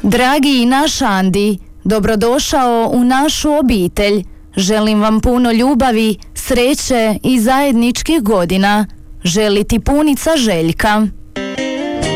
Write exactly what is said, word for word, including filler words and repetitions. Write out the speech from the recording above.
Dragi naš Andi, dobrodošao u našu obitelj. Želim vam puno ljubavi, sreće i zajedničkih godina. Želi ti punica Željka.